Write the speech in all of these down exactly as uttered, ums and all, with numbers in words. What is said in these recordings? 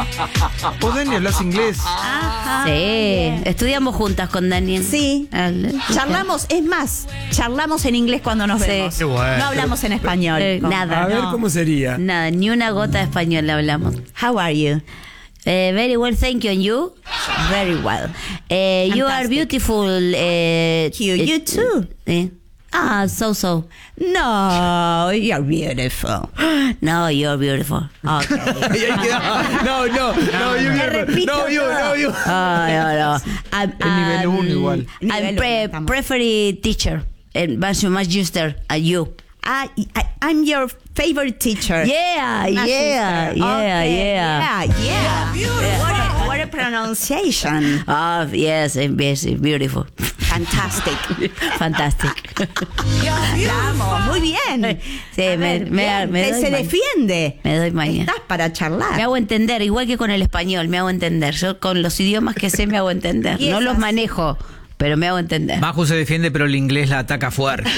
¿Vos, Dani, hablas inglés? Ajá. Sí, Bien. estudiamos juntas con Daniel. Sí. Al- Charlamos, es más, charlamos en inglés cuando nos Sí. vemos. Qué bueno. No hablamos en español. Eh, No. nada. A ver no. cómo sería. Nada, ni una gota de español hablamos. How are you? Eh, very well, thank you. And you? Very well. Eh, you are Fantastic. beautiful. Eh, You, eh, you too. eh. Ah, so so. No, you're beautiful. No, you're beautiful. Okay. Y ahí queda. No, no, no, you, Me repito no, you, todo. no, you. Oh, no, no. I'm, El nivel uno igual. I'm Nivel pre uno estamos. preferred teacher. And much, much juster at you. I, I, I'm your favorite teacher. Yeah, My yeah, sister. yeah, Okay, yeah. yeah, yeah. What a, what a pronunciation. Oh, yes, yes, beautiful. Fantastic. Fantastic. Vamos, muy bien. Sí, A me- ver, me- bien, me te- doy se maña. defiende. Me doy maña. Estás para charlar. Me hago entender, igual que con el español, me hago entender. Yo con los idiomas que sé me hago entender. Y No es los así. manejo, pero me hago entender. Maju se defiende, pero el inglés la ataca fuerte.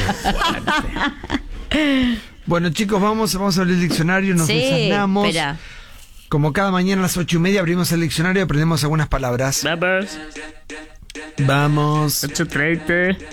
Bueno, chicos, vamos, vamos a abrir el diccionario, nos Sí, desasnamos. espera. Como cada mañana a las ocho y media abrimos el diccionario y aprendemos algunas palabras. Vamos. Vamos. ocho treinta.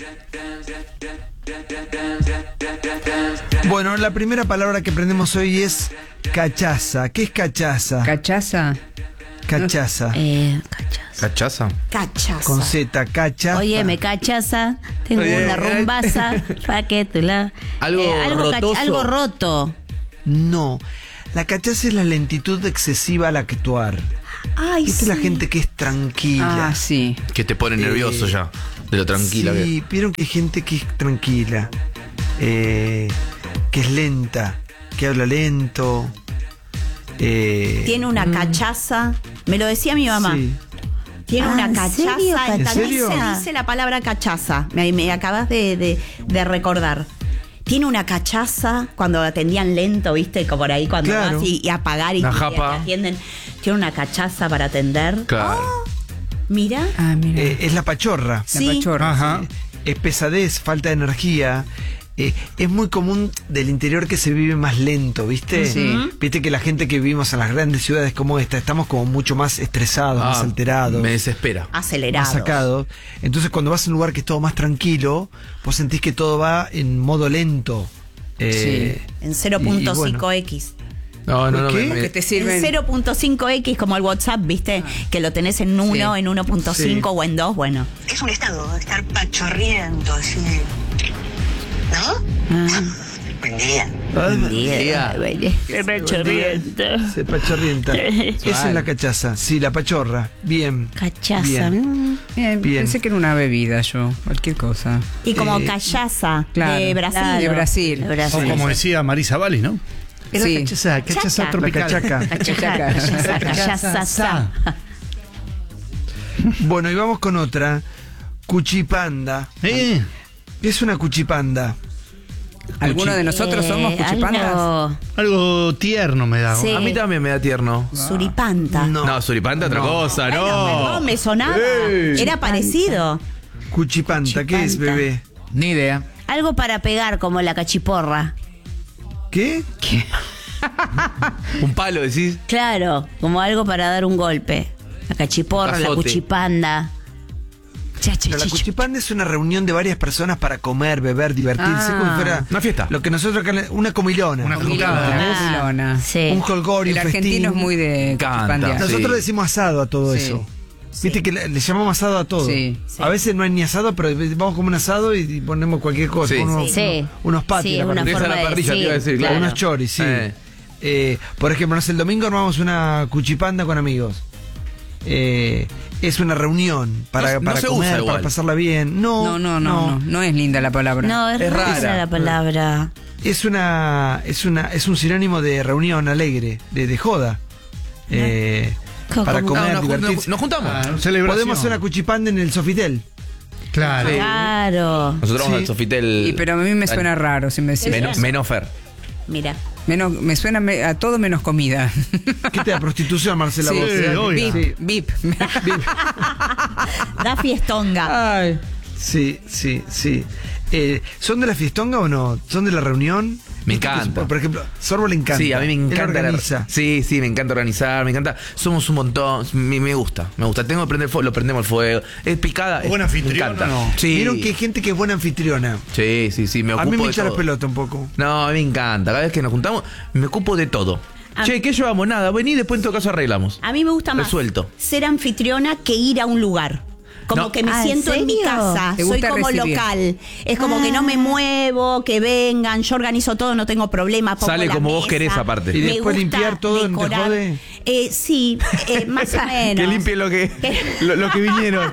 Bueno, la primera palabra que aprendemos hoy es cachaza. ¿Qué es cachaza? ¿Cachaza? Cachaza. Eh, cachaza. ¿Cachaza? Cachaza. Con Z, cachaza. Oye, me cachaza, tengo Oye, una eh, rumbaza, pa' que tú la... Algo algo, cach- rotoso. algo roto. No. La cachaza es la lentitud excesiva al actuar. Ay, Esta sí. es la gente que es tranquila. Ah, sí. Que te pone nervioso Eh, ya, de lo tranquila que Sí, vieron que hay gente que es tranquila, eh, que es lenta, que habla lento. eh, Tiene una cachaza. Me lo decía mi mamá. sí. Tiene Ah, una ¿en cachaza. serio? y ¿En también serio? se dice la palabra cachaza. Me, me acabas de, de- de recordar. Tiene una cachaza cuando atendían lento, ¿viste? Como por ahí cuando Claro. vas y, y a pagar y, Una y te japa. atienden. Tiene una cachaza para atender. Claro. Mira. Ah, mira. Eh, es la pachorra. la sí. pachorra. Ajá. Es pesadez, falta de energía. Eh, es muy común del interior que se vive más lento, ¿viste? Sí. Viste que la gente que vivimos en las grandes ciudades como esta, estamos como mucho más estresados, más Ah, alterados, Me desespera. Acelerado. más sacados. Entonces cuando vas a un lugar que es todo más tranquilo, vos sentís que todo va en modo lento. Eh, En cero punto cinco y- y bueno. X. No, no, no. ¿Qué? Me, me- Que te En sirven. cero punto cinco X como el WhatsApp, ¿viste? Que lo tenés en uno, Sí. en uno punto cinco Sí. o en dos, bueno. Es un estado, estar pachorriendo así. ¿No? Ah, Buen día. buen día, día. baby. Que me chorrienta. Se pachorrienta. Esa es la cachaza, sí, la pachorra. Bien. Cachaza. Bien. mm. Bien, Bien. Pensé que era una bebida yo, cualquier cosa. Y como Eh, callaza claro. de Brasil. Claro. De Brasil. De Brasil. O como decía Marisa Bali, ¿no? Era Sí. cachaza, cachaza Chaca. tropical. La cachaca. Cachaca, cachaza, cachaza, sa. Bueno, y vamos con otra. Cuchipanda. Eh, ¿Qué es una cuchipanda? ¿Alguno de nosotros Eh, somos cuchipandas? algo- algo tierno me da. Sí. A mí también me da tierno. Suripanta. No. No, suripanta otra cosa, Bueno, no. perdón, me sonaba. Ey. Era parecido. Cuchipanta, ¿qué es, Cuchipanta. bebé? Ni idea. Algo para pegar, como la cachiporra. ¿Qué? Un palo, decís. Claro, como algo para dar un golpe. La cachiporra, la Azote. cuchipanda. Cha, cha, Pero la cha, cha. cuchipanda es una reunión de varias personas para comer, beber, divertirse, Ah. como si fuera Una fiesta. lo que nosotros acá le- una comilona. Una Comilona, juntada. comilona. Sí. Un holgorio, El un festín. argentino es muy de Canta. cuchipandear. Nosotros Sí. decimos asado a todo Sí. eso. Viste que le, le llamamos asado a todo. Sí, sí. A veces no hay ni asado, pero vamos como un asado y ponemos cualquier cosa. Sí. Unos, Sí. unos, unos patis. Sí, la una parrilla. Esa es forma la de parrilla, te iba a decir, decir, O claro. unos choris, sí. Eh. Eh, por ejemplo, no sé, el domingo armamos una cuchipanda con amigos. Eh, es una reunión para, No- no para se comer, usa igual. para pasarla bien. No, No, no, no, no, no es linda la palabra. No, es, Es rara rara. la palabra. Es una, es una, es un sinónimo de reunión alegre, de, de joda. Eh, ¿Cómo? para No, comer, No, nos, divertirse. nos- nos juntamos. Ah, celebración. Podemos hacer una cuchipanda en el Sofitel. Claro. Claro. Nosotros vamos Sí. al Sofitel. Y, pero a mí me suena raro si me decís. Menos, menos Fer. Mira. Menos, me suena me- a todo menos comida. ¿Qué te da prostitución, Marcela? Sí, vos? sí, oiga. Bip, Sí. bip. Da fiestonga. Ay. Sí, sí, sí. Eh, ¿Son de la fiestonga o no? ¿Son de la reunión? Me Viste que, encanta. Por ejemplo, Sorbo le encanta. Sí, a mí me Él encanta. la- organiza. Sí, sí, me encanta organizar, me encanta. Somos un montón. Me, me gusta, me gusta. Tengo que prender fuego, lo prendemos al fuego. Es picada. es- ¿Buena anfitriona Me encanta. o no? Sí. Vieron que hay gente que es buena anfitriona. Sí, sí, sí, me A ocupo mí me de echa la todo. pelota un poco. No, a mí me encanta. Cada vez que nos juntamos, me ocupo de todo. A- Che, ¿qué llevamos? Nada, vení, después en todo caso arreglamos. A mí me gusta más Resuelto. ser anfitriona que ir a un lugar. Como No. que me Ah, ¿en siento en mi serio? casa, ¿Te soy gusta como recibir? local. Es como que no me muevo, que vengan, yo organizo todo, no tengo problema. pongo Sale la como vos mesa. querés, aparte. Y Me después gusta limpiar todo, ¿no te decorar. jode? Eh, sí, eh, más o menos. Que limpie lo que, lo, lo que vinieron.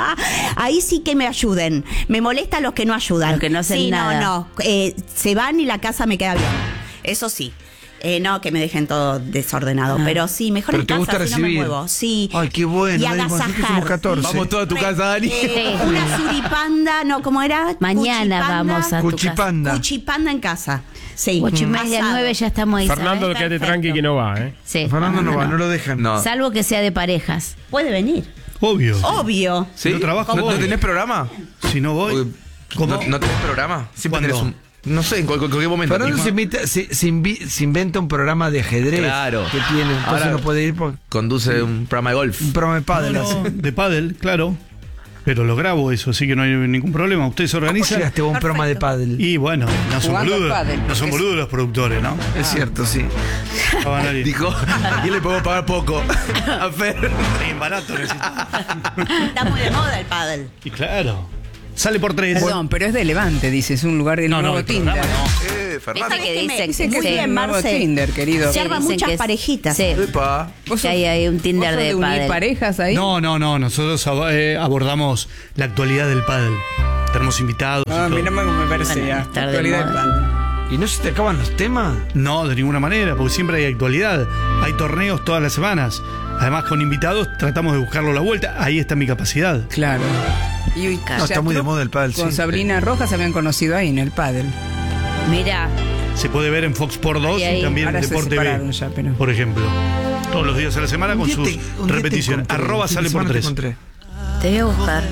Ahí sí que me ayuden. Me molesta los que no ayudan. Los que no hacen sí, nada. no, no. Eh, se van y la casa me queda bien. Eso sí. Eh, no, que me dejen todo desordenado. Pero sí, mejor Pero en te casa gusta si no me recibir. muevo. Sí. Ay, qué bueno. Y Dani, nosotros agasajar. somos catorce. Vamos todos a tu casa, Dani. Eh, una suripanda, no, ¿cómo era? Mañana Cuchipanda. vamos a tu casa. Cuchipanda. Cuchipanda en casa. Sí. Ocho y media, Asado. nueve ya estamos ahí. Fernando, ¿sabes? quédate Perfecto. tranqui que no va, ¿eh? Sí. Fernando no va, no lo dejan. No. Salvo que sea de parejas. Puede venir. Obvio. Obvio. ¿Sí? Yo trabajo, ¿No, ¿No voy. tenés programa? Si no voy. Porque- ¿Cómo? ¿No, no tenés programa? Siempre ¿Cuándo? tenés un. No sé, en cual- cualquier momento. Fernando tipo. se, invita- se, se invi- se inventa un programa de ajedrez Claro. que tiene, entonces Ahora- no puede ir por Conduce un programa de golf. un programa de pádel. No, hace. no, de pádel, claro. Pero lo grabo eso, así que no hay ningún problema. Ustedes se ¿Cómo organizan. llegaste a un programa de pádel? Y bueno, no son Jugando boludos. pádel, No son porque es- boludos los productores, ¿no? Es cierto, sí. No van a ir. Dijo, aquí le podemos pagar poco. A Fer. Bien barato necesito. Está muy de moda el pádel. Y claro. Sale por tres. Perdón, pero es de Levante, dice, es un lugar del No, no, nuevo el Tinder. programa no. Eh, Fernando. Viste que que me- dicen dicen que que Muy sí, bien, en nuevo Marce. Tinder, querido. Se arman dicen muchas que es- parejitas. Sí. Epa. ¿Vos Que hay, hay un Tinder ¿Vos sos de de unir pádel. parejas ahí? No, no, no. Nosotros ab- eh, abordamos la actualidad del pádel. Tenemos invitados. y Ah, todo. mira, me me parece Bueno, ya. estar de Actualidad moda. del pádel. ¿Y no se te acaban los temas? No, de ninguna manera, porque siempre hay actualidad. Hay torneos todas las semanas. Además, con invitados tratamos de buscarlo a la vuelta. Ahí está mi capacidad. Claro. Y, y No, está muy de moda el pádel, Con sí. Sabrina Rojas se habían conocido ahí en el pádel. Mira, Se puede ver en Fox Sport dos Y y, ahí- también Ahora en se Deporte separaron B, ya, pero- por ejemplo. Todos los días a la semana con Un día sus te- un día te repeticiones. encontré, Arroba un fin sale de por semana te tres. encontré. te voy a buscar.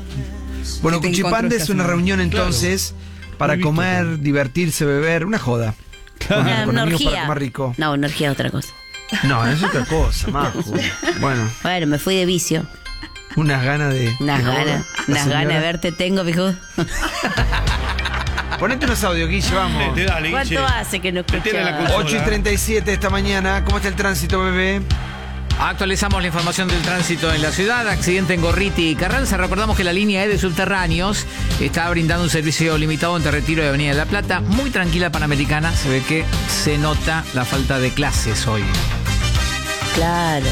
Bueno, ¿Qué te Cuchipanda encontró es esta una semana? reunión entonces para Muy visto, comer, claro. divertirse, beber, una joda. Claro. Una, con una amigos para orgía. comer rico. No, una orgía es otra cosa. No, es otra cosa, majo. Bueno, Bueno, me fui de vicio. unas ganas de. Unas de ganas, la unas señora. ganas de verte tengo, viejo. Ponete unos audios, Guille, vamos. Vete, dale, ¿Cuánto Guille. hace que no Metele la escuchaba? consola. ocho y treinta y siete esta mañana. ¿Cómo está el tránsito, bebé? Actualizamos la información del tránsito en la ciudad. Accidente en Gorriti y Carranza. Recordamos que la línea E de subterráneos está brindando un servicio limitado entre Retiro y Avenida de la Plata. Muy tranquila Panamericana. Se ve que se nota la falta de clases hoy. Claro.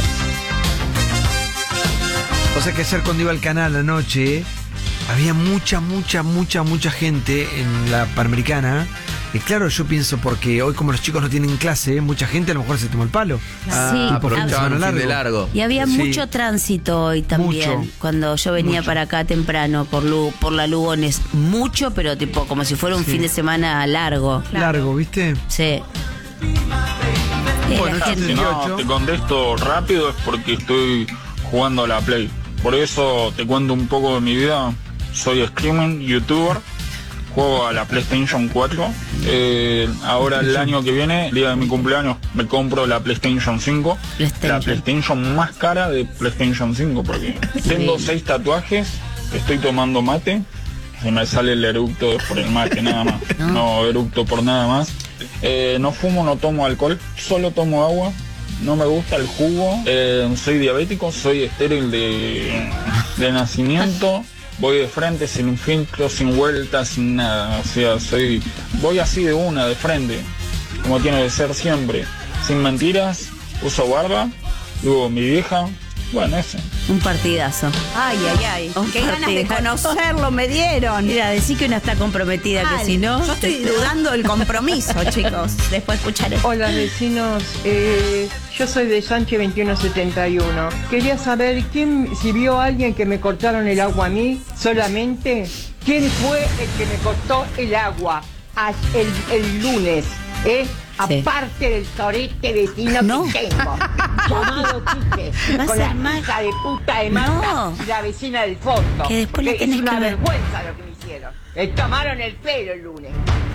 O sea que ayer cuando iba al canal anoche, había mucha, mucha, mucha, mucha gente en la Panamericana. Y claro, yo pienso porque hoy como los chicos no tienen clase, mucha gente a lo mejor se tomó el palo. Sí, aprovechaban hab- un fin de largo. Y había Sí. mucho tránsito hoy también. Mucho. Cuando yo venía Mucho. para acá temprano por Lu, por la Lugones. Mucho, pero tipo como si fuera un Sí. fin de semana largo. Largo, ¿viste? Sí. Eh, Bueno, la yo gente- te- No, te contesto rápido es porque estoy jugando a la Play. Por eso te cuento un poco de mi vida. Soy streamer, youtuber, juego a la PlayStation cuatro. Eh, ahora el año que viene, el día de mi cumpleaños, me compro la PlayStation cinco. PlayStation. La PlayStation más cara de PlayStation cinco porque tengo seis tatuajes, estoy tomando mate. Se me sale el eructo por el mate, nada más. No eructo por nada más. Eh, no fumo, no tomo alcohol, solo tomo agua. No me gusta el jugo. Eh, soy diabético, soy estéril de, de nacimiento. Voy de frente, sin filtro, sin vueltas, sin nada. O sea, soy voy así de una, de frente. Como tiene que ser siempre. Sin mentiras, uso barba. Luego mi vieja. Bueno, ese. Un partidazo. Ay, ay, ay. Un Qué ganas de partidazo. conocerlo me dieron. Mira, decir que una está comprometida, que Mal. si no. Yo estoy dudando del compromiso, chicos. Después escucharé. Hola vecinos, eh, yo soy de Sánchez veintiuno setenta y uno. Quería saber quién, si vio a alguien que me cortaron el agua a mí solamente, ¿quién fue el que me cortó el agua a- el, el lunes? ¿Eh? Sí. Aparte del torete vecino No. que tengo, llamado Quique, Va a con ser la mal. hija de puta de Marta No. y la vecina del fondo. Que después le Porque tenés es una que ver. vergüenza lo que me hicieron. Me tomaron el pelo el lunes.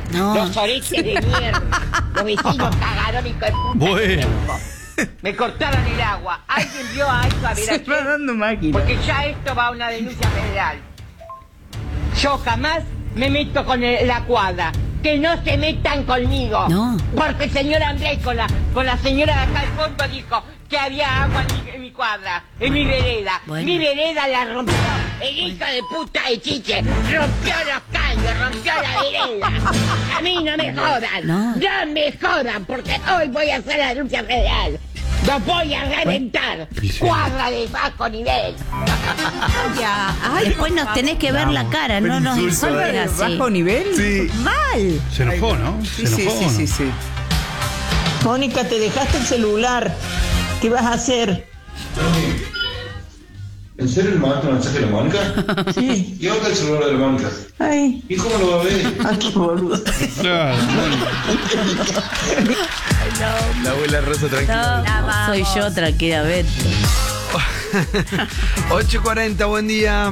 No. Los oretes de mierda. Los vecinos cagaron y de puta. Bueno. Me cortaron el agua. ¿Alguien vio a esto? A ver, Se aquí? va dando máquina. Porque ya esto va a una denuncia federal. Yo jamás me meto con el- la cuadra. Que no se metan conmigo. No. Porque el señor Andrés con la, con la señora de acá al fondo dijo que había agua en mi, en mi cuadra, en mi vereda. Bueno. Mi vereda la rompió el hijo de puta de Chiche. Rompió los caños, rompió la vereda. A mí no me jodan. No. No me jodan porque hoy voy a hacer la denuncia federal. Los voy a reventar. Cuadra de bajo nivel. Ya, ay, Después nos tenés que ver la cara, no nos insulto, insultes eh. así. ¿Bajo nivel? Sí. mal. Se enojó, ¿no? Sí, Se sí, enojó. sí, ¿no? sí, sí. Mónica, te dejaste el celular. ¿Qué vas a hacer? ¿En serio le mandaste un mensaje a la Mónica? Sí. ¿Y dónde está el celular de la Mónica? Ay, ¿Y cómo lo va a ver? ay, qué boludo. Claro, bueno. La abuela Rosa tranquila. No, soy yo, tranquilamente. ocho cuarenta, buen día.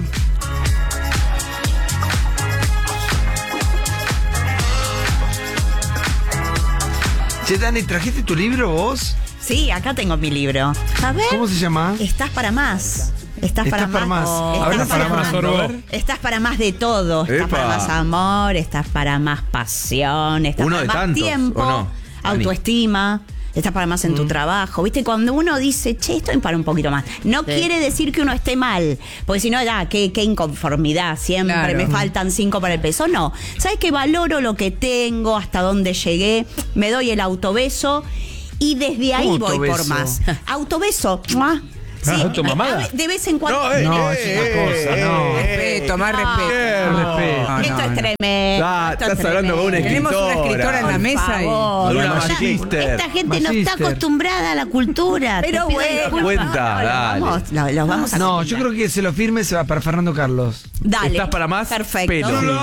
Che, Dani, ¿trajiste tu libro vos? Sí, acá tengo mi libro. A ver. ¿Cómo se llama? Estás para más. Estás, Estás para, para más. más. Estás Hablas para más, Sorbo. Estás para más de todo. Estás Epa. para más amor, estás para más pasión, estás Uno para de más tantos, tiempo, ¿o no, Dani? autoestima. Estás para más en tu trabajo. ¿Viste? Cuando uno dice, che, estoy para un poquito más. No Sí. quiere decir que uno esté mal. Porque si no, ya, qué, qué inconformidad. Siempre Claro. me faltan cinco para el peso. No. ¿Sabes que valoro lo que tengo, hasta dónde llegué? Me doy el autobeso. Y desde ahí ¿Cómo voy por autobeso? más. Autobeso. ¡Mua! Sí, Ah, ¿automamada? a ver, de vez en cuando. No, eh, No, eh, es una cosa, eh, no. eh, Respeto, más respeto. Qué respeto. No, Esto no, es no. tremendo. Ah, esto es estás hablando con una tremendo. Tenemos una escritora en la Por mesa y. favor. Una Ya- magíster. Esta gente no está Magíster. acostumbrada a la cultura. Te Pero pido bueno, disculpas. Cuenta, no, lo dale. vamos, lo, lo vamos a No, hacer. yo creo que se lo firme se va para Fernando Carlos. Dale. Estás para más Perfecto. pelo.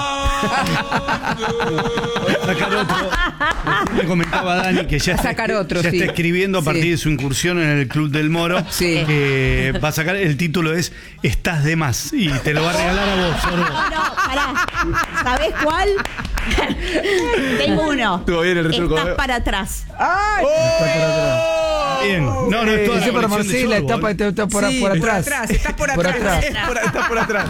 Sacar otro. Me comentaba Dani que ya, está, Sacar otro, ya sí. está escribiendo a partir Sí. de su incursión en el Club del Moro. Sí. Que va a sacar, el título es Estás de más. Y te lo va a regalar a vos, Sorbo. No, no, pará. ¿Sabés cuál? Tengo uno. Estuvo bien el retruco, Estás ¿eh? para atrás. Bien. No, no, es toda Ese la para colección de Marcela, Sorbo, está, pa- ¿eh? está- está por, Sí, por por atrás. atrás, estás por Por atrás. atrás. Es por- Está por atrás.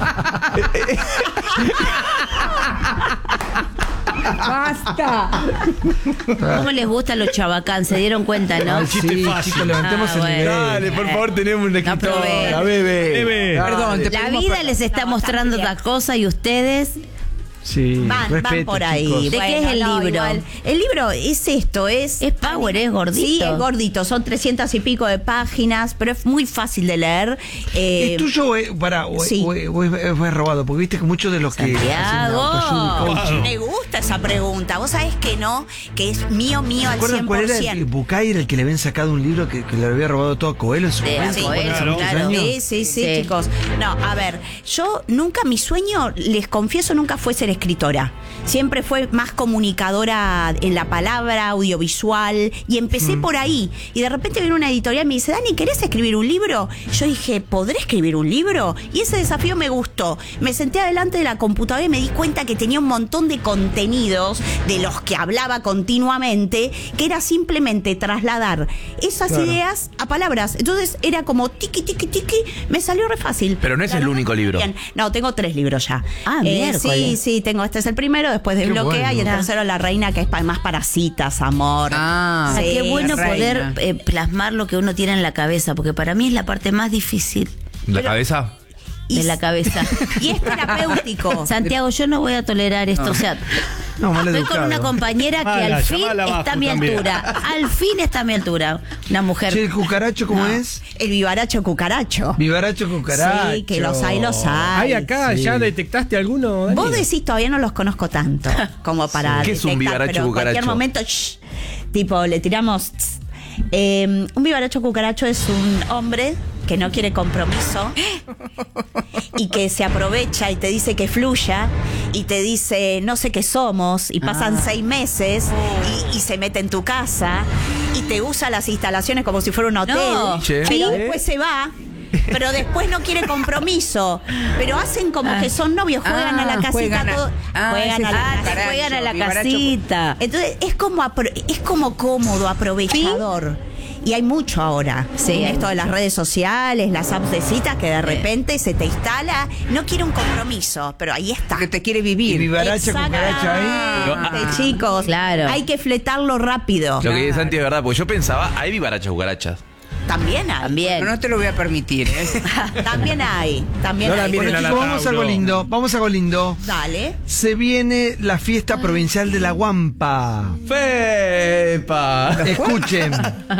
¡Basta! ¿Cómo les gusta a los chabacán? ¿Se dieron cuenta, no? El chiste Sí, fácil. chicos, levantemos Ah, el bueno. nivel. Dale, por favor, tenemos una No probé. escritora, bebé. Bebé. Dale. Perdón, te La pedimos vida per- les está mostrando otra cosa y ustedes. Sí, Van, van respeto, por ahí. chicos. ¿De qué Bueno, es el no, libro? igual. El libro es esto, es... Es power, es gordito. Sí, es gordito, son trescientas y pico de páginas, pero es muy fácil de leer. Eh, ¿Es tuyo o es, para, o, sí. o es- o es- o es robado? Porque viste que muchos de los que Santiago. hacen autoayuda y coaching. Me gusta esa pregunta. Vos sabés que no, que es mío, mío al ¿Recuerdan cien cuál por era el ciento. Bucay, era el que le habían sacado un libro que, que le había robado todo a Coelho en su De momento? a ¿Recuerdan hace Coelho, muchos claro. años? Sí, sí, sí, Sí. chicos. No, a ver, yo nunca, mi sueño, les confieso, nunca fue ser escritora. Siempre fue más comunicadora en la palabra, audiovisual, y empecé por ahí. Y de repente viene una editorial y me dice, Dani, ¿querés escribir un libro? Yo dije, ¿podré escribir un libro? Y ese desafío me gustó. Me senté adelante de la computadora y me di cuenta que tenía un montón de contenidos de los que hablaba continuamente, que era simplemente trasladar esas Claro. ideas a palabras. Entonces era como tiqui, tiqui, tiqui, me salió re fácil. Pero no es La el verdad, único libro. bien. No, tengo tres libros ya. Ah, Eh, miércoles. Sí, sí, tengo, este es el primero, después de Qué Bloquea, bueno. y el tercero La Reina, que es pa- más para citas, amor. Ah, Ah, Sí, qué bueno reina. poder eh, plasmar lo que uno tiene en la cabeza, porque para mí es la parte más difícil ¿La cabeza? Y- de la cabeza. Y es terapéutico. Santiago, yo no voy a tolerar esto. O sea, No, mal estoy con educado. una compañera que Mala, al fin llamala abajo está a mi también. altura. Al fin está a mi altura. Una mujer. Che, ¿el cucaracho cómo es? El vivaracho cucaracho. Vivaracho cucaracho. Sí, que los hay, los hay. ¿Hay acá? Sí. ¿Ya detectaste alguno? Dani? Vos decís, todavía no los conozco tanto como para ¿Qué es un detectar, vivaracho pero en cualquier cucaracho? momento, shh, tipo, le tiramos... tss. Eh, un vivaracho cucaracho es un hombre que no quiere compromiso y que se aprovecha y te dice que fluya y te dice no sé qué somos y pasan seis meses y, y se mete en tu casa y te usa las instalaciones como si fuera un hotel, No. Che. pero ¿Eh? después se va pero después no quiere compromiso. Pero hacen como que son novios, juegan Ah, a la casita, juegan a- todo- ah, juegan ese a la es casita. vivaracho, Juegan a la vivaracho. casita. Entonces es como apro- es como cómodo, aprovechador. Y hay mucho ahora. Sí, en hay esto de las redes sociales, las apps de citas, que de repente se te instala. No quiere un compromiso, pero ahí está. Que te quiere vivir. Y vivaracha, cucaracha ahí. Exactamente, chicos. Claro. Hay que fletarlo rápido. Lo que dice Santi es verdad, porque yo pensaba, hay vivarachas cucarachas. También hay. También. Pero no te lo voy a permitir, ¿eh? También hay. También No la hay. miren Bueno, a la chicos, vamos a algo Tauro. lindo. Vamos a algo lindo. Dale. Se viene la fiesta provincial de la Guampa. ¡Fepa! Escuchen.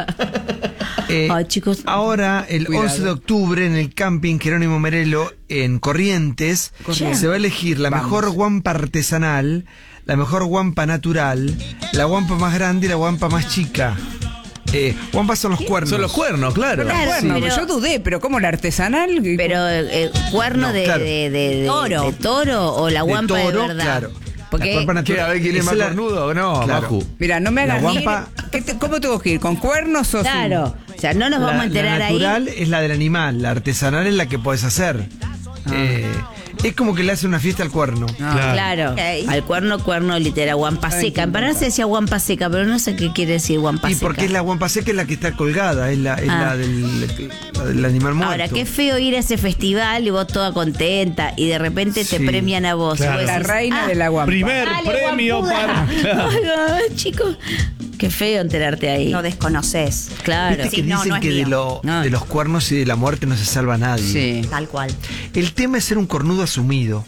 Eh, Ay, chicos. Ahora, el Cuidado. once de octubre, en el camping Jerónimo Merelo, en Corrientes, Corrientes. se va a elegir la Vamos. mejor guampa artesanal, la mejor guampa natural, la guampa más grande y la guampa más chica. Eh, guampas son los cuernos. Son los cuernos, claro. Claro, Bueno, pero- yo dudé, pero ¿cómo la artesanal? Pero eh, cuerno No, de, claro. de, de- de- Toro. de toro o la De guampa de, toro, verdad. claro. Porque La guampa ¿Quiere natural. ver quién es Esa más la- cornudo o no? Claro. Maju. Mira, no me La hagas guampa- ni- ¿Qué te- ¿Cómo tengo que ir? ¿Con cuernos o sin? claro, o sea, no nos La, vamos a enterar la ahí. natural es la del animal, la artesanal es la que puedes hacer. Eh, es como que le hace una fiesta al cuerno. Claro, Ok. al cuerno, cuerno literal, guampa seca. En verdad se decía guampa seca, pero no sé qué quiere decir guampa Y seca. porque es la guampa seca es la que está colgada, es la, es Ah. la, del, la del animal muerto. Ahora, qué feo ir a ese festival y vos toda contenta y de repente te Sí, premian a vos. claro. Y vos La decís, reina ah, de la guampa. Primer dale, premio guampuda. para. Ay, chicos, qué feo enterarte ahí. Lo desconoces. Claro. Viste que Sí, no, dicen no es que de, mío. lo- No. de los cuernos y de la muerte no se salva nadie. Sí. Tal cual. El tema es ser un cornudo asumido.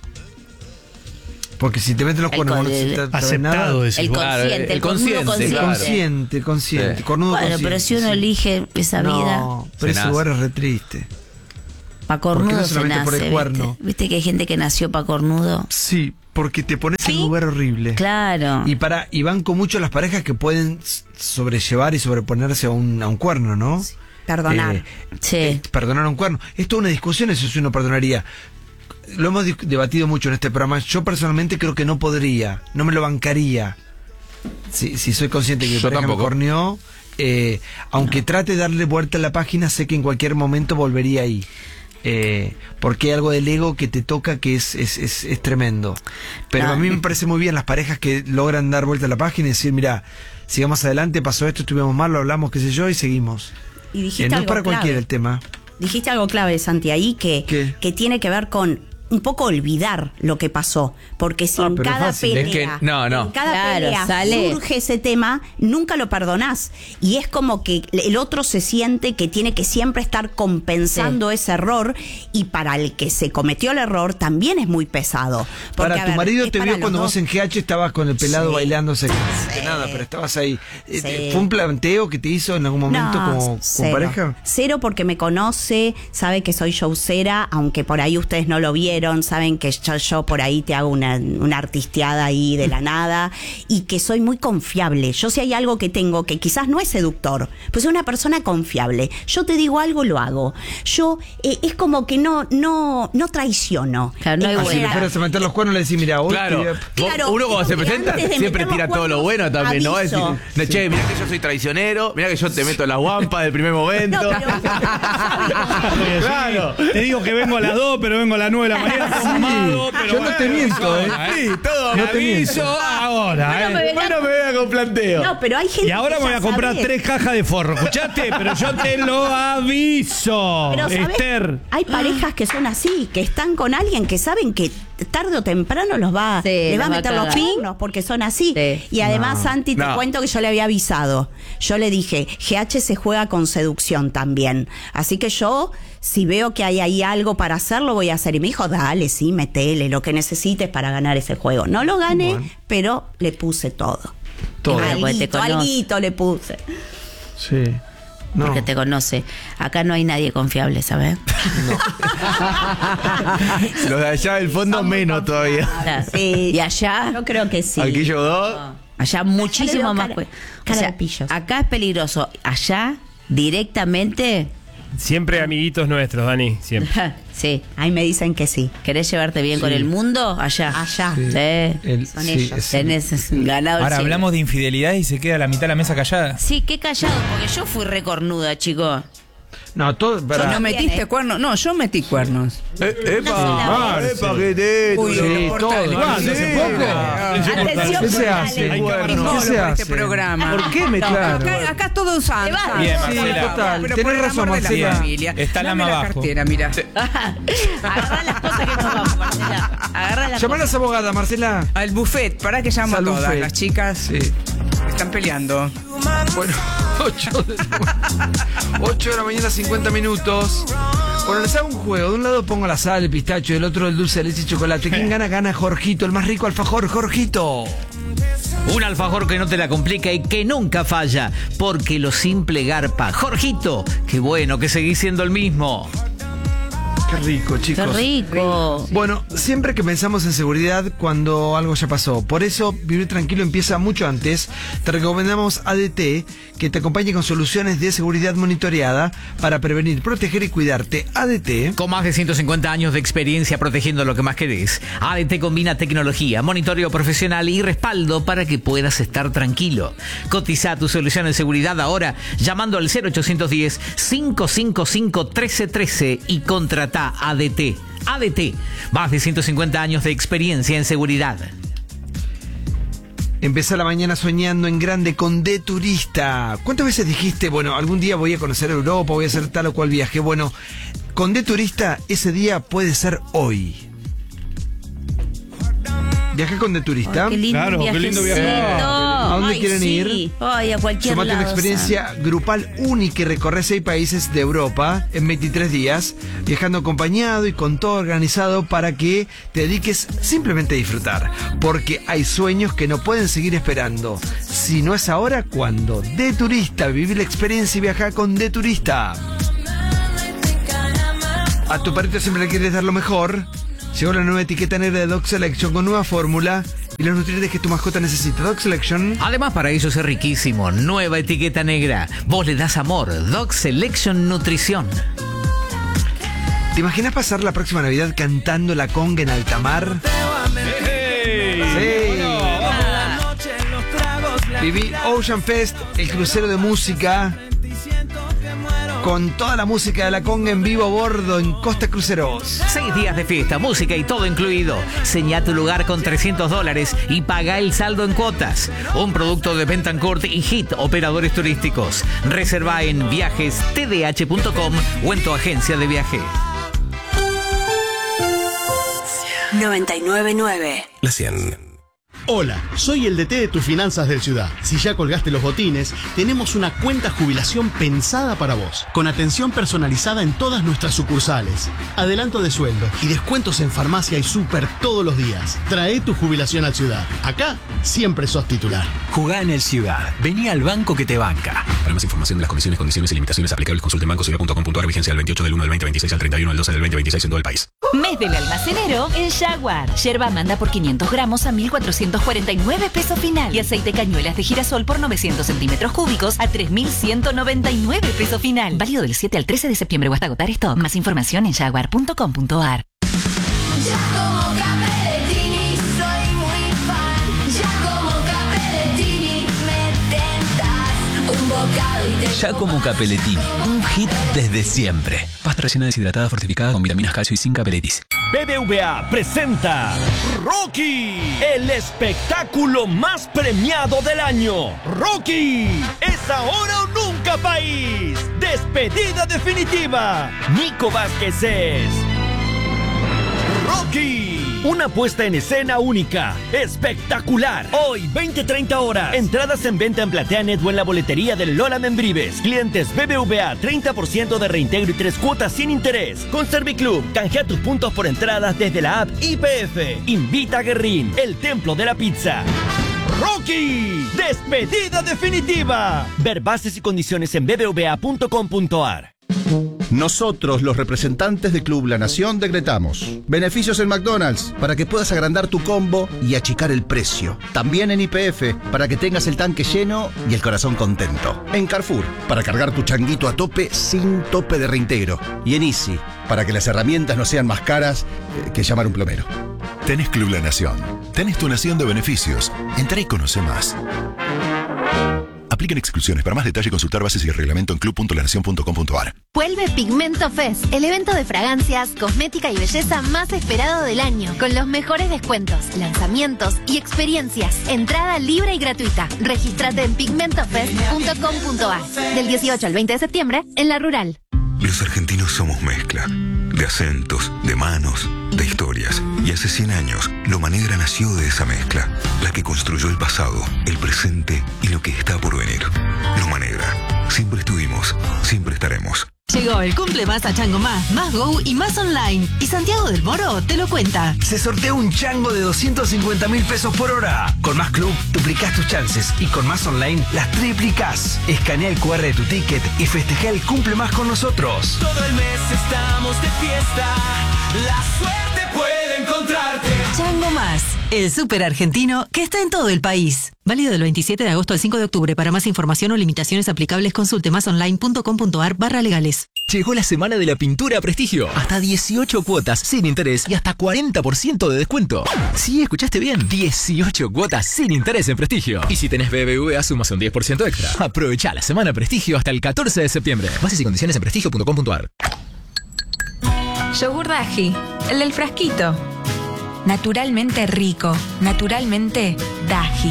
Porque si te meten los El cuernos, con- no se el- te- te Aceptado, nada. decís El vos. Claro, consciente, el el, cornudo consciente, El consciente. claro. consciente, el consciente, Sí. cornudo Bueno, consciente. pero si uno sí. elige esa No, vida, pero Se ese lugar nace. es re triste. pa' ¿por qué cornudo no se solamente nace, por el ¿viste? cuerno? ¿Viste que hay gente que nació pa' cornudo? Sí, porque te pones en un lugar horrible. Claro. Y para y banco mucho las parejas que pueden s- sobrellevar y sobreponerse a un, a un cuerno, ¿no? Perdonar. Eh, Sí. eh, perdonar a un cuerno. Es toda una discusión eso si uno perdonaría. Lo hemos dis- debatido mucho en este programa. Yo personalmente creo que no podría, no me lo bancaría. Si, si soy consciente que mi Yo pareja me tampoco. corneó, eh, aunque trate de darle vuelta a la página, sé que en cualquier momento volvería ahí. Eh, porque hay algo del ego que te toca que es, es, es, es tremendo. Pero No. a mí me parece muy bien las parejas que logran dar vuelta a la página y decir, mira, sigamos adelante, pasó esto, estuvimos mal, lo hablamos, qué sé yo, y seguimos. Y dijiste Eh, no es algo para clave. cualquiera el tema. Dijiste algo clave, Santi, ahí que, ¿Qué? que tiene que ver con un poco olvidar lo que pasó. Porque si Ah, en pero es cada fácil. pelea, Es que- no, no. en cada Claro, pelea sale. surge ese tema, nunca lo perdonás. Y es como que el otro se siente que tiene que siempre estar compensando ese error. Y para el que se cometió el error también es muy pesado. Porque, Para a tu ver, marido es te para vio los cuando dos. vos en G H estabas con el pelado Sí. bailándose. Sí. Nada, pero estabas ahí. Eh, Sí. ¿Fue un planteo que te hizo en algún momento No, como, como cero. pareja? Cero porque me conoce, sabe que soy showcera, aunque por ahí ustedes no lo vieron, saben que yo, yo por ahí te hago una, una artisteada ahí de la nada y que soy muy confiable. Yo si hay algo que tengo que quizás no es seductor, pues soy una persona confiable. Yo te digo algo, lo hago. Yo eh, es como que no no no traiciono. Claro, no hay Eh, Ah, vuelta. si le fueras a meter los cuernos le decís, mira, hoy Claro, te voy a- vos- Claro, uno cuando se antes presenta de siempre meter los tira todo lo cuernos, bueno también, ¿no? Es aviso. decir, no, che, mirá que yo soy traicionero, mirá que yo te meto la guampa del primer momento. No, pero- Claro. Te digo que vengo a las dos, pero vengo a las nueve de la mañana tomado, pero Yo no te bueno, miento, ¿eh? Sí, todo. No te aviso miento. ahora, ¿eh? Bueno, me voy a con planteo. No, pero hay gente Y ahora que me voy ya a comprar sabe. tres cajas de forro, ¿escuchaste? Pero yo te lo aviso, Pero, ¿sabés? Esther. Hay parejas que son así, que están con alguien que saben que tarde o temprano los va, Sí, les los va a va a meter los cagar. pinos porque son así. Sí. Y además, No. Santi, te No. cuento que yo le había avisado. Yo le dije, G H se juega con seducción también. Así que yo, si veo que hay ahí algo para hacer, lo voy a hacer. Y me dijo, dale, sí, metele lo que necesites para ganar ese juego. No lo gané, Bueno. pero le puse todo. Todo. Claro, porque te Alguito, conoce. alguito le puse. Sí. No. Porque te conoce. Acá no hay nadie confiable, ¿sabes? Los de allá del fondo menos todavía. Sí. Y allá, Yo creo que sí. Aquí yo dos. allá muchísimo veo más. cara- pues. cara O sea, de pillos. acá es peligroso. Allá, directamente, Siempre amiguitos nuestros, Dani. Siempre. sí. Ahí me dicen que sí. ¿Querés llevarte bien con el mundo? Allá. Allá. Sí. El- Son sí, ellos. es- Tenés ganado el Ahora cielo. hablamos de infidelidad y se queda la mitad de la mesa callada. Sí, qué callado, porque yo fui recornuda, chico. No, todo. Para... ¿No metiste cuernos? No, yo metí cuernos. Eh, ¡Epa! ¡Epa, qué teto! Uy, Sí, los todo. portales, Ah, ¿no? sí. Hace poco. Atención, ¿Qué se portales. hace? Hay Bueno, cámaras. ¿qué No, se para hace? este programa. ¿Por qué me claro? Acá, acá todos usan. va. Bien, Sí, Marcela. total. Pero Tenés por el razón, amor de la Marcela. familia. Está la Dame más la abajo. cartera, mira. Agarrá las cosas que nos vamos, Marcela. Agarrá las Llamá a cosas. las abogadas, Marcela. Al buffet, para que llamo a Al todas. buffet. Las chicas Sí. están peleando. Bueno, ocho de, ocho de la mañana, cincuenta minutos. Bueno, les hago un juego. De un lado pongo la sal, el pistacho, del otro el dulce de leche y chocolate. ¿Quién gana? Gana Jorgito, el más rico alfajor, Jorgito. Un alfajor que no te la complica y que nunca falla, porque lo simple garpa. Jorgito, qué bueno que seguís siendo el mismo. Qué rico, chicos. Qué rico. Bueno, siempre que pensamos en seguridad cuando algo ya pasó. Por eso, Vivir Tranquilo empieza mucho antes. Te recomendamos A D T, que te acompañe con soluciones de seguridad monitoreada para prevenir, proteger y cuidarte. A D T. Con más de ciento cincuenta años de experiencia protegiendo lo que más querés, A D T combina tecnología, monitoreo profesional y respaldo para que puedas estar tranquilo. Cotiza tu solución en seguridad ahora llamando al cero ochocientos diez, cinco cinco cinco, trece trece y contrata A D T. A D T, más de ciento cincuenta años de experiencia en seguridad. Empezá la mañana soñando en grande con De Turista. ¿Cuántas veces dijiste, bueno, algún día voy a conocer Europa, voy a hacer tal o cual viaje? Bueno, con De Turista ese día puede ser hoy. Viaja con De Turista. Ay, qué lindo Claro, qué lindo viajecito. viaje. ¿A dónde Ay, quieren sí. ir? Ay, a cualquier Sumate lado. una experiencia grupal única y recorre seis países de Europa en veintitrés días, viajando acompañado y con todo organizado para que te dediques simplemente a disfrutar. Porque hay sueños que no pueden seguir esperando. Si no es ahora, ¿cuándo? De Turista, vivir la experiencia y viajar con De Turista. A tu perrito siempre le quieres dar lo mejor. Llegó la nueva etiqueta negra de Dog Selection con nueva fórmula y los nutrientes que tu mascota necesita. Dog Selection. Además, para ellos es riquísimo. Nueva etiqueta negra. Vos le das amor. Dog Selection Nutrición. ¿Te imaginas pasar la próxima Navidad cantando la conga en alta mar? Sí. Viví Ocean Fest, el crucero de música, con toda la música de la conga en vivo a bordo en Costa Cruceros. Seis días de fiesta, música y todo incluido. Señá tu lugar con trescientos dólares y paga el saldo en cuotas. Un producto de Bentancourt y Hit Operadores Turísticos. Reserva en viajes t d h punto com o en tu agencia de viaje. noventa y nueve nueve. La cien. Hola, soy el D T de tus finanzas del Ciudad. Si ya colgaste los botines, tenemos una cuenta jubilación pensada para vos, con atención personalizada en todas nuestras sucursales, adelanto de sueldo y descuentos en farmacia y súper todos los días. Trae tu jubilación al Ciudad. Acá siempre sos titular. Jugá en el Ciudad. Vení al banco que te banca. Para más información de las condiciones, condiciones y limitaciones aplicables, consulte en banco ciudad punto com punto a r. Vigencia del veintiocho del uno del veinte veintiséis al treinta y uno del doce del veinte veintiséis en todo el país. Mes del almacenero en Jaguar. Yerba manda por quinientos gramos a mil cuatrocientos cuarenta y nueve pesos final. Y aceite cañuelas de girasol por novecientos centímetros cúbicos a tres mil ciento noventa y nueve pesos final. Válido del siete al trece de septiembre o hasta agotar stock. Más información en jaguar punto com punto a r. Ya como Capelletini, un hit desde siempre. Pasta rellena deshidratada fortificada con vitaminas, calcio y zinc Capelletis. B B V A presenta Rocky, el espectáculo más premiado del año. Rocky, es ahora o nunca, país. Despedida definitiva. Nico Vázquez es Rocky. Una puesta en escena única, espectacular. Hoy, veinte treinta horas. Entradas en venta en PlateaNet o en la boletería del Lola Membrives. Clientes B B V A, treinta por ciento de reintegro y tres cuotas sin interés. Con Serviclub, canjea tus puntos por entradas desde la app I P F. Invita a Guerrín, el templo de la pizza. Rocky, despedida definitiva. Ver bases y condiciones en b b v a punto com punto a r. Nosotros, los representantes de Club La Nación, decretamos beneficios en McDonald's para que puedas agrandar tu combo y achicar el precio. También en I P F para que tengas el tanque lleno y el corazón contento. En Carrefour para cargar tu changuito a tope sin tope de reintegro. Y en Easy para que las herramientas no sean más caras eh, que llamar un plomero. Tenés Club La Nación. Tenés tu nación de beneficios. Entrá y conoce más. Aplica Aplican exclusiones. Para más detalle, consultar bases y el reglamento en club punto la nación punto com punto a r. Vuelve Pigmento Fest, el evento de fragancias, cosmética y belleza más esperado del año, con los mejores descuentos, lanzamientos y experiencias. Entrada libre y gratuita. Regístrate en pigmento fest punto com punto a r. Del dieciocho al veinte de septiembre, en La Rural. Los argentinos somos mezcla. De acentos, de manos, de historias. Y hace cien años, Loma Negra nació de esa mezcla. La que construyó el pasado, el presente y lo que está por venir. Loma Negra. Siempre estuvimos, siempre estaremos. Llegó el cumple más a Chango Más, más Go y más online. Y Santiago del Moro te lo cuenta. Se sortea un chango de doscientos cincuenta mil pesos por hora. Con Más Club, duplicás tus chances. Y con Más Online, las triplicás. Escanea el cu erre de tu ticket y festeja el cumple más con nosotros. Todo el mes estamos de fiesta. La suerte puede encontrarte. Chango Más, el súper argentino que está en todo el país. Válido del veintisiete de agosto al cinco de octubre. Para más información o limitaciones aplicables, consulte masonline punto com punto a r barra legales. Llegó la semana de la pintura a Prestigio. Hasta dieciocho cuotas sin interés y hasta cuarenta por ciento de descuento. Sí, escuchaste bien. dieciocho cuotas sin interés en Prestigio. Y si tenés B B V A, sumas un diez por ciento extra. Aprovecha la semana Prestigio hasta el catorce de septiembre. Bases y condiciones en prestigio punto com punto a r. Yogur Daji, el del frasquito. Naturalmente rico, naturalmente Daji.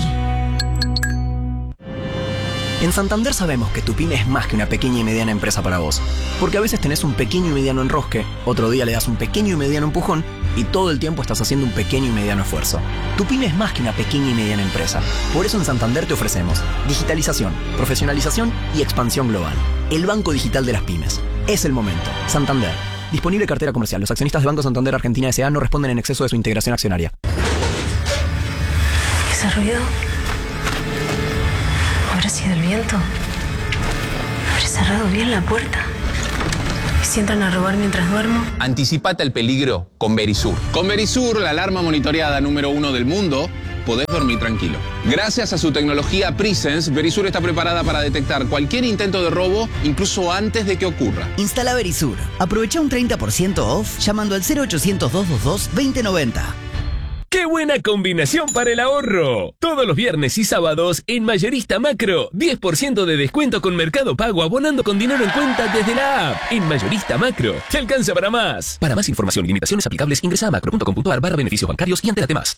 En Santander sabemos que tu pyme es más que una pequeña y mediana empresa para vos. Porque a veces tenés un pequeño y mediano enrosque, otro día le das un pequeño y mediano empujón y todo el tiempo estás haciendo un pequeño y mediano esfuerzo. Tu pyme es más que una pequeña y mediana empresa. Por eso en Santander te ofrecemos digitalización, profesionalización y expansión global. El banco digital de las pymes. Es el momento. Santander. Disponible cartera comercial. Los accionistas de Banco Santander Argentina S A no responden en exceso de su integración accionaria. ¿Ese ruido? ¿Habrá sido el viento? ¿Habré cerrado bien la puerta? ¿Y si entran a robar mientras duermo? Anticipate al peligro con Verisur. Con Verisur, la alarma monitoreada número uno del mundo, podés dormir tranquilo. Gracias a su tecnología Presence, Verisur está preparada para detectar cualquier intento de robo, incluso antes de que ocurra. Instala Verisur. Aprovecha un treinta por ciento off llamando al cero ochocientos, doscientos veintidós, veinte noventa. ¡Qué buena combinación para el ahorro! Todos los viernes y sábados en Mayorista Macro, diez por ciento de descuento con Mercado Pago abonando con dinero en cuenta desde la app. En Mayorista Macro, te alcanza para más. Para más información y limitaciones aplicables, ingresa a macro punto com punto a r barra beneficios bancarios y entérate más.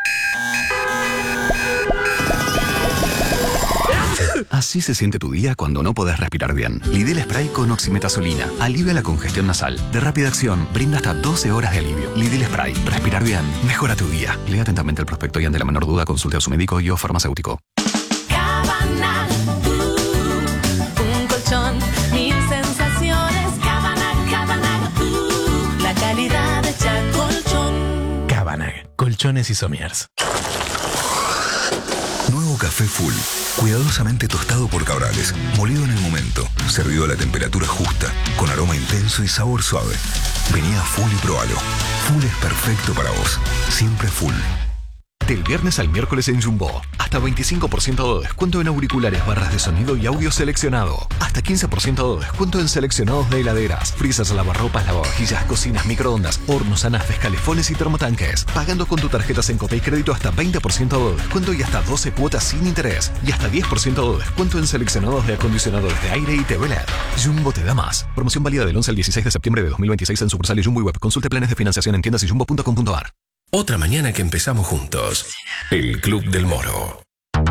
Así se siente tu día cuando no podés respirar bien. Lidl Spray con oximetazolina alivia la congestión nasal. De rápida acción, brinda hasta doce horas de alivio. Lidl Spray. Respirar bien. Mejora tu día. Lea atentamente el prospecto y ante la menor duda consulte a su médico y o farmacéutico. Cabana, uh, un colchón, mil sensaciones. Cabana, Cabana, uh, la calidad hecha colchón. Cabanag. Colchones y somiers. Nuevo café Full. Cuidadosamente tostado por Cabrales, molido en el momento, servido a la temperatura justa, con aroma intenso y sabor suave. Vení a Full y probalo. Full es perfecto para vos. Siempre Full. Del viernes al miércoles en Jumbo. Hasta veinticinco por ciento de descuento en auriculares, barras de sonido y audio seleccionado. Hasta quince por ciento de descuento en seleccionados de heladeras, freezers, lavarropas, lavavajillas, cocinas, microondas, hornos, anafes, calefones y termotanques. Pagando con tu tarjeta Sencope y crédito hasta veinte por ciento de descuento y hasta doce cuotas sin interés. Y hasta diez por ciento de descuento en seleccionados de acondicionadores de aire y T V L E D. Jumbo te da más. Promoción válida del once al dieciséis de septiembre de dos mil veintiséis en sucursales Jumbo y web. Consulte planes de financiación en tiendas y jumbo punto com punto a r. Otra mañana que empezamos juntos. El Club del Moro.